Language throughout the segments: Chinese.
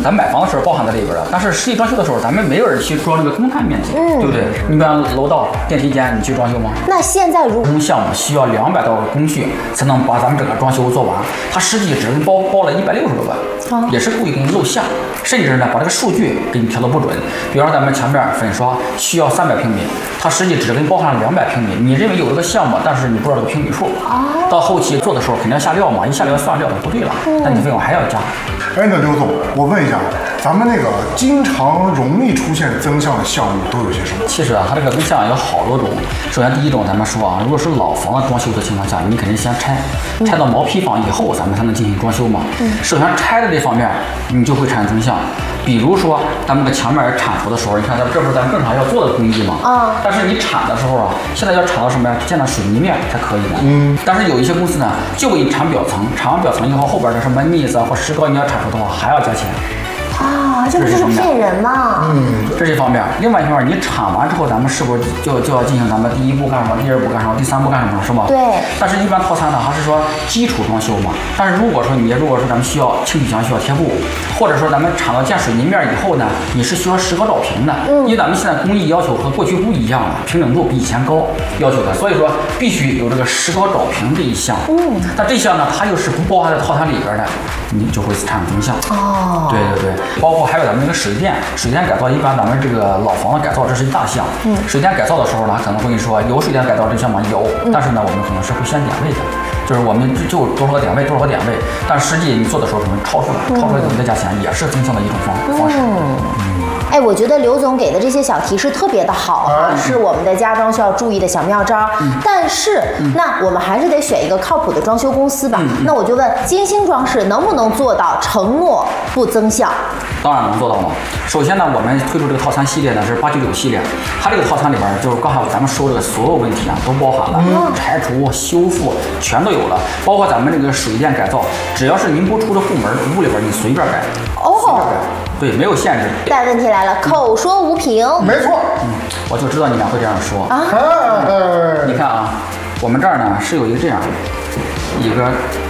咱买房的时候包含在里边的，但是实际装修的时候，咱们没有人去装这个公摊面积，对不对？你比方楼道、电梯间，你去装修吗？ 那现在如这种项目需要200多个工序才能把咱们整个装修做完，它实际只包了160多个，也是故意给你露馅，甚至呢把这个数据给你调得不准。比方说咱们墙面粉刷需要300平米，它实际只给你包含了200平米，你认为有这个项目，但是你不知道这个平米数，到后期做的时候肯定要下料嘛，一下料算料就不对了，那你费用还要加。 哎，那刘总，我问一下，咱们那个经常容易出现增项的项目都有些什么？ 其实啊，它这个增项有好多种。首先第一种，咱们说啊，如果是老房子装修的情况下，你肯定先拆到毛坯房以后，咱们才能进行装修嘛。首先拆的这方面，你就会产生增项。比如说咱们的墙面铲除的时候，你看这不是咱们正常要做的工艺嘛？但是你铲的时候啊，现在要铲到什么呀？见到水泥面才可以的。但是有一些公司呢，就给你铲表层，铲完表层以后，后边的什么腻子或石膏你要铲除的话，还要加钱。 这不是骗人吗？ 这是一方面。另外一方面，你铲完之后，咱们是不是就要进行咱们第一步干什么，第二步干什么，第三步干什么，是吧？ 对。 但是，一般套餐呢，还是说基础装修嘛。但是如果说咱们需要清洗墙需要贴布，或者说咱们铲到见水泥面以后呢，你是需要石膏找平的，因为咱们现在工艺要求和过去不一样了，平整度比以前高要求的，所以说必须有这个石膏找平这一项。但这项呢，它又是不包含在套餐里边的，你就会产生增项。对，包括还有咱们这个水电改造，一般咱们这个老房子改造这是一大项。水电改造的时候呢，可能会说有水电改造这项吗？有，但是呢，我们可能是会先点位的，就是我们就多少个点位，但实际你做的时候可能超出来你再加钱，也是增项的一种方式。 哎，我觉得刘总给的这些小提示特别的好啊，是我们的家装需要注意的小妙招。但是，那我们还是得选一个靠谱的装修公司吧。那我就问，金星装饰能不能做到承诺不增项？ 当然能做到了。首先呢，我们推出这个套餐系列呢是899系列，它这个套餐里边就是刚才咱们说这个所有问题啊都包含了，拆除、修复全都有了，包括咱们这个水电改造，只要是您不出这户门，屋里边你随便改。对，没有限制。 但问题来了，口说无凭。 没错。 我就知道你俩会这样说你看啊，我们这儿呢是有一个这样一个。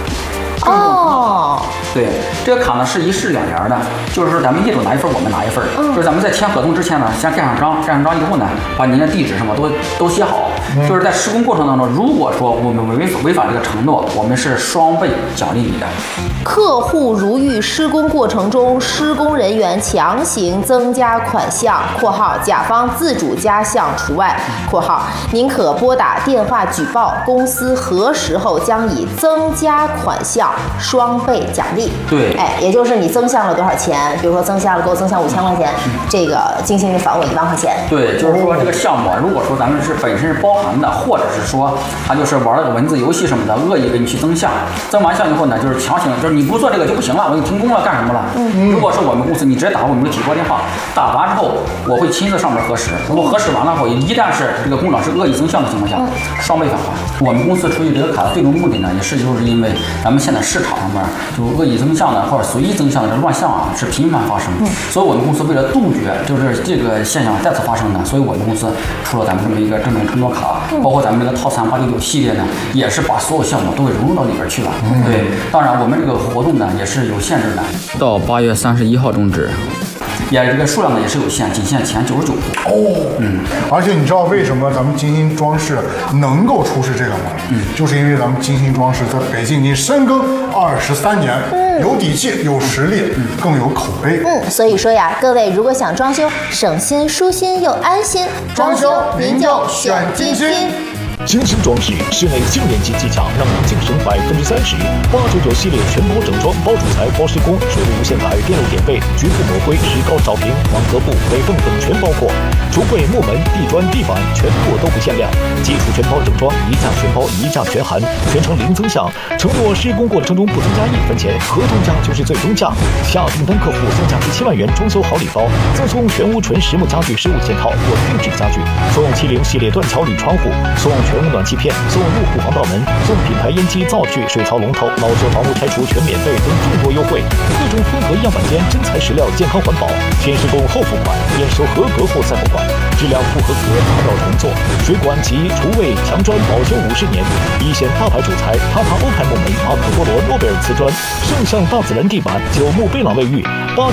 对，这个卡呢是1式2联的，就是说咱们业主拿一份，我们拿一份。就是咱们在签合同之前呢，先盖上章，盖上章以后呢，把您的地址什么都写好。就是在施工过程当中，如果说我们违反这个承诺，我们是双倍奖励你的。 客户如遇施工过程中施工人员强行增加款项（括号甲方自主加项除外）（括号您可拨打电话举报，公司核实后将以增加款项双倍奖励）。 对， 也就是你增项了多少钱？比如说给我增项5000块钱，这个金星就返我1万块钱。 对，就是说这个项目，如果说咱们是本身是包含的，或者是说他就是玩了个文字游戏什么的，恶意给你去增项，增完项以后呢，就是强行就是你不做这个就不行了，我给你停工了，干什么了？如果是我们公司，你直接打我们的体拨电话，打完之后我会亲自上门核实，如果核实完了后，一旦是这个工长是恶意增项的情况下，双倍返还。我们公司出于这个卡的最终目的呢，也是就是因为咱们现在市场上面就恶意增项的或者随意增项的这乱象啊是频繁发生，所以我们公司为了杜绝就是这个现象再次发生呢，所以我们公司出了咱们这么一个这种承诺卡，包括咱们这个套餐899系列呢，也是把所有项目都给融入到里边去了。对，当然我们这个活动呢也是有限制的，到8月31号终止。这个数量呢也是有限，仅限前99户。 而且你知道为什么咱们金星装饰能够出示这个吗？就是因为咱们金星装饰在北京已经深耕23年，有底气、有实力，更有口碑。 所以说呀，各位如果想装修省心、舒心又安心， 装修您就选金星。 金星装饰室内静电机机墙让宁静省30%，899系列全包整装，包主材、包施工、水路无线台、电路点位、局部抹灰、石膏照平、网格布、北缝等全包括。橱柜、木门、地砖、地板全部都不限量，基础全包整装，一价全包，一价全含，全程零增项，承诺施工过程中不增加1分钱，合同价就是最终价。下订单客户送价值7万元装修好礼包，赠送全屋纯实木家具15件套或定制家具，送70系列断桥铝窗户，送全屋暖气片，送入户防盗门，送品牌烟机、灶具、水槽龙头，老旧房屋拆除全免费等众多优惠。各种混合样板间，真材实料，健康环保，先施工后付款，验收合格后再付款，质量不合格打扰重做。水管及厨卫墙砖保修50年，一线大牌主材塔塔欧派木门、马可波罗诺贝尔瓷砖，圣象大自然地板，9木贝朗卫浴。